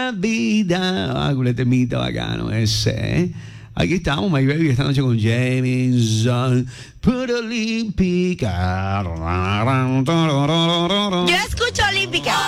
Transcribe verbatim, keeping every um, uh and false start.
la vida. Ah, con temita bacano ese, ¿eh? Aquí estamos, My Baby, esta noche con Jameson, por Olímpica. Yo escucho Olímpica.